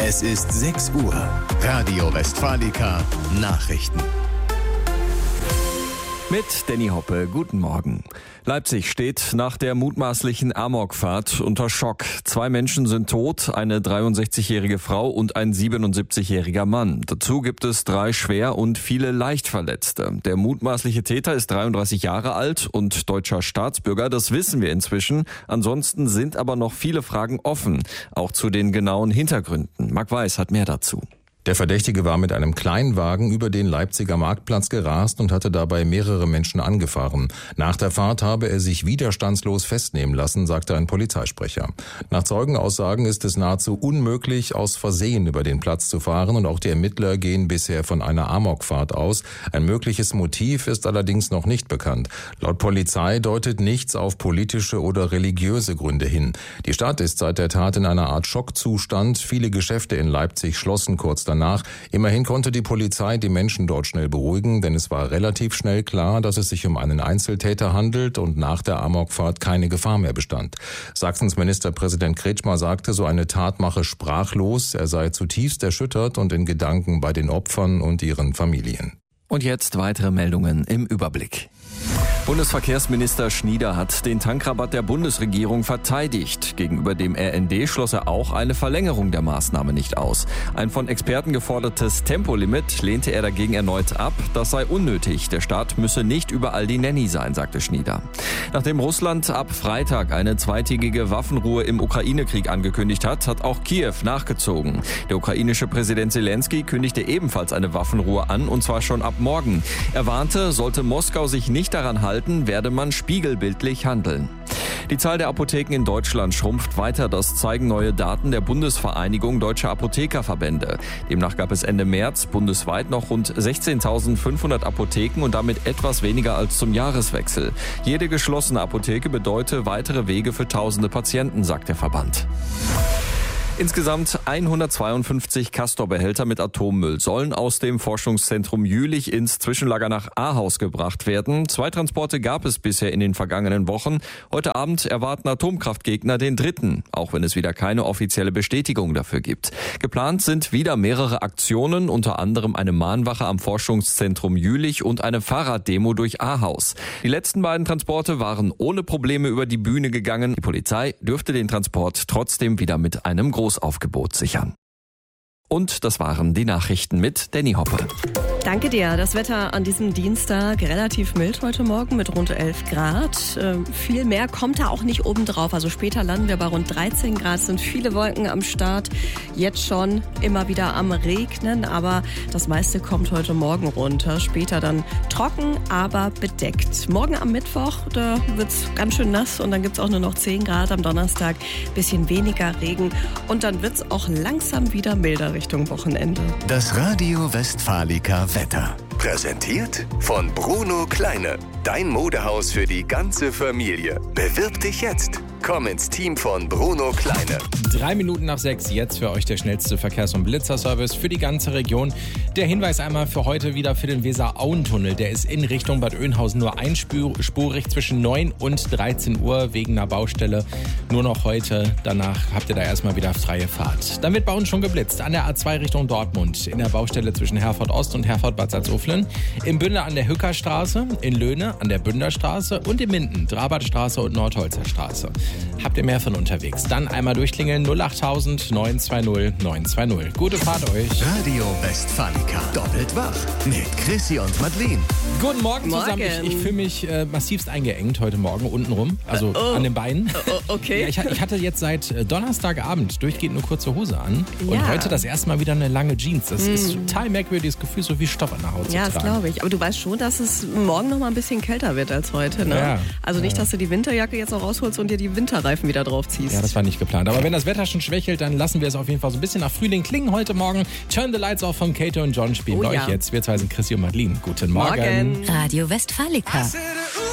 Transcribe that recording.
Es ist 6 Uhr. Radio Westfalica Nachrichten. Mit Danny Hoppe, guten Morgen. Leipzig steht nach der mutmaßlichen Amokfahrt unter Schock. 2 Menschen sind tot, eine 63-jährige Frau und ein 77-jähriger Mann. Dazu gibt es 3 schwer und viele leicht Verletzte. Der mutmaßliche Täter ist 33 Jahre alt und deutscher Staatsbürger, das wissen wir inzwischen. Ansonsten sind aber noch viele Fragen offen, auch zu den genauen Hintergründen. Marc Weiß hat mehr dazu. Der Verdächtige war mit einem Kleinwagen über den Leipziger Marktplatz gerast und hatte dabei mehrere Menschen angefahren. Nach der Fahrt habe er sich widerstandslos festnehmen lassen, sagte ein Polizeisprecher. Nach Zeugenaussagen ist es nahezu unmöglich, aus Versehen über den Platz zu fahren, und auch die Ermittler gehen bisher von einer Amokfahrt aus. Ein mögliches Motiv ist allerdings noch nicht bekannt. Laut Polizei deutet nichts auf politische oder religiöse Gründe hin. Die Stadt ist seit der Tat in einer Art Schockzustand. Viele Geschäfte in Leipzig schlossen kurz danach. Immerhin konnte die Polizei die Menschen dort schnell beruhigen, denn es war relativ schnell klar, dass es sich um einen Einzeltäter handelt und nach der Amokfahrt keine Gefahr mehr bestand. Sachsens Ministerpräsident Kretschmer sagte, so eine Tat mache sprachlos, er sei zutiefst erschüttert und in Gedanken bei den Opfern und ihren Familien. Und jetzt weitere Meldungen im Überblick. Bundesverkehrsminister Schnieder hat den Tankrabatt der Bundesregierung verteidigt. Gegenüber dem RND schloss er auch eine Verlängerung der Maßnahme nicht aus. Ein von Experten gefordertes Tempolimit lehnte er dagegen erneut ab. Das sei unnötig. Der Staat müsse nicht überall die Nanny sein, sagte Schnieder. Nachdem Russland ab Freitag eine 2-tägige Waffenruhe im Ukraine-Krieg angekündigt hat, hat auch Kiew nachgezogen. Der ukrainische Präsident Zelensky kündigte ebenfalls eine Waffenruhe an, und zwar schon ab morgen. Er warnte, sollte Moskau sich nicht daran halten, werde man spiegelbildlich handeln. Die Zahl der Apotheken in Deutschland schrumpft weiter. Das zeigen neue Daten der Bundesvereinigung Deutscher Apothekerverbände. Demnach gab es Ende März bundesweit noch rund 16.500 Apotheken und damit etwas weniger als zum Jahreswechsel. Jede geschlossene Apotheke bedeute weitere Wege für tausende Patienten, sagt der Verband. Insgesamt 152 Castor-Behälter mit Atommüll sollen aus dem Forschungszentrum Jülich ins Zwischenlager nach Ahaus gebracht werden. 2 Transporte gab es bisher in den vergangenen Wochen. Heute Abend erwarten Atomkraftgegner den 3., auch wenn es wieder keine offizielle Bestätigung dafür gibt. Geplant sind wieder mehrere Aktionen, unter anderem eine Mahnwache am Forschungszentrum Jülich und eine Fahrraddemo durch Ahaus. Die letzten beiden Transporte waren ohne Probleme über die Bühne gegangen. Die Polizei dürfte den Transport trotzdem wieder mit einem Großaufgebot sichern. Und das waren die Nachrichten mit Danny Hoppe. Danke dir. Das Wetter an diesem Dienstag relativ mild heute Morgen mit rund 11 Grad. Viel mehr kommt da auch nicht oben drauf. Also später landen wir bei rund 13 Grad. Es sind viele Wolken am Start. Jetzt schon immer wieder am Regnen. Aber das meiste kommt heute Morgen runter. Später dann trocken, aber bedeckt. Morgen am Mittwoch, da wird's ganz schön nass. Und dann gibt's auch nur noch 10 Grad. Am Donnerstag bisschen weniger Regen. Und dann wird's auch langsam wieder milder Richtung Wochenende. Das Radio Westfalica Wetter. Präsentiert von Bruno Kleine. Dein Modehaus für die ganze Familie. Bewirb dich jetzt. Komm ins Team von Bruno Kleine. 3 Minuten nach 6, jetzt für euch der schnellste Verkehrs- und Blitzerservice für die ganze Region. Der Hinweis einmal für heute wieder für den Weser-Auen-Tunnel. Der ist in Richtung Bad Oeynhausen nur einspurig zwischen 9 und 13 Uhr wegen einer Baustelle. Nur noch heute, danach habt ihr da erstmal wieder freie Fahrt. Dann wird bei uns schon geblitzt. An der A2 Richtung Dortmund, in der Baustelle zwischen Herford Ost und Herford Bad Salzuflen. Im Bünde an der Hückerstraße, in Löhne an der Bünderstraße und in Minden, Drabartstraße und Nordholzer Straße. Habt ihr mehr von unterwegs? Dann einmal durchklingeln 08000 920 920. Gute Fahrt euch. Radio Westfalica. Doppelt wach mit Chrissy und Madeleine. Guten Morgen zusammen. Ich fühle mich massivst eingeengt heute Morgen untenrum, also an den Beinen. Okay. Ja, ich hatte jetzt seit Donnerstagabend durchgehend eine kurze Hose an und heute das erste Mal wieder eine lange Jeans. Das ist total merkwürdiges Gefühl, so wie Stoff an der Haut zu tragen. Ja, das glaube ich. Aber du weißt schon, dass es morgen noch mal ein bisschen kälter wird als heute, ne? Ja. Also nicht, dass du die Winterjacke jetzt noch rausholst und dir die Winterreifen wieder drauf ziehst. Ja, das war nicht geplant. Aber wenn das Wetter schon schwächelt, dann lassen wir es auf jeden Fall so ein bisschen nach Frühling klingen heute Morgen. Turn the Lights Off von Kato und John spielen bei euch jetzt. Wir zwei sind Chrissy und Madeleine. Guten Morgen. Radio Westfalica.